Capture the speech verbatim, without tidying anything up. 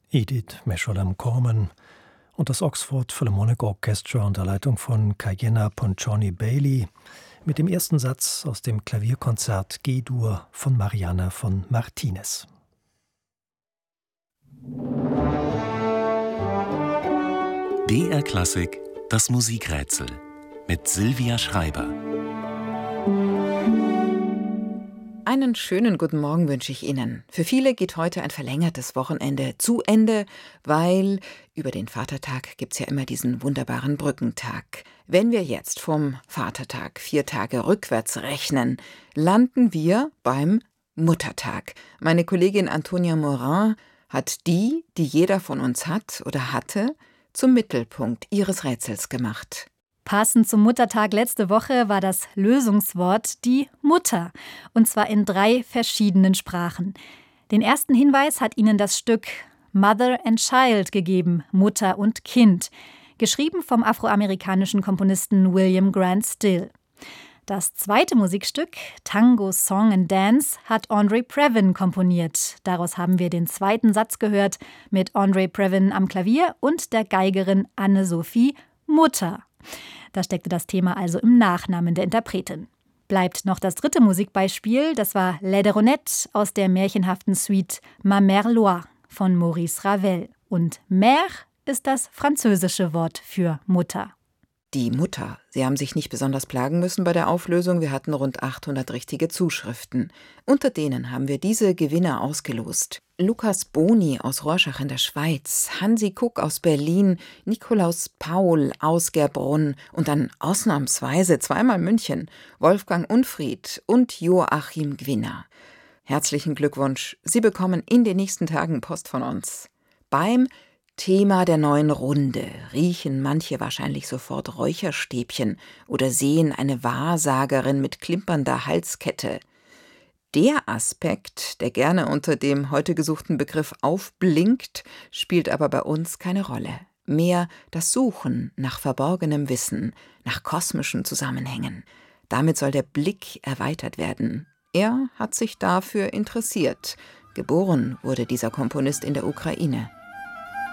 Edith Mesholem-Corman und das Oxford Philharmonic Orchestra unter Leitung von Kayenna Poncioni Bailey mit dem ersten Satz aus dem Klavierkonzert G-Dur von Marianna von Martinez. B R Klassik, das Musikrätsel mit Silvia Schreiber. Einen schönen guten Morgen wünsche ich Ihnen. Für viele geht heute ein verlängertes Wochenende zu Ende, weil über den Vatertag gibt es ja immer diesen wunderbaren Brückentag. Wenn wir jetzt vom Vatertag vier Tage rückwärts rechnen, landen wir beim Muttertag. Meine Kollegin Antonia Morin hat die, die jeder von uns hat oder hatte, zum Mittelpunkt ihres Rätsels gemacht. Passend zum Muttertag letzte Woche war das Lösungswort die Mutter, und zwar in drei verschiedenen Sprachen. Den ersten Hinweis hat Ihnen das Stück Mother and Child gegeben, Mutter und Kind, geschrieben vom afroamerikanischen Komponisten William Grant Still. Das zweite Musikstück, Tango Song and Dance, hat Andre Previn komponiert. Daraus haben wir den zweiten Satz gehört mit Andre Previn am Klavier und der Geigerin Anne-Sophie Mutter. Da steckte das Thema also im Nachnamen der Interpretin. Bleibt noch das dritte Musikbeispiel, das war L'Aideronette aus der märchenhaften Suite Ma Mère Loire von Maurice Ravel. Und Mère ist das französische Wort für Mutter. Die Mutter. Sie haben sich nicht besonders plagen müssen bei der Auflösung. Wir hatten rund achthundert richtige Zuschriften. Unter denen haben wir diese Gewinner ausgelost. Lukas Boni aus Rorschach in der Schweiz, Hansi Kuck aus Berlin, Nikolaus Paul aus Gerbrunn und dann ausnahmsweise zweimal München, Wolfgang Unfried und Joachim Gwinner. Herzlichen Glückwunsch. Sie bekommen in den nächsten Tagen Post von uns. Beim Thema der neuen Runde riechen manche wahrscheinlich sofort Räucherstäbchen oder sehen eine Wahrsagerin mit klimpernder Halskette. Der Aspekt, der gerne unter dem heute gesuchten Begriff aufblinkt, spielt aber bei uns keine Rolle. Mehr das Suchen nach verborgenem Wissen, nach kosmischen Zusammenhängen. Damit soll der Blick erweitert werden. Er hat sich dafür interessiert. Geboren wurde dieser Komponist in der Ukraine.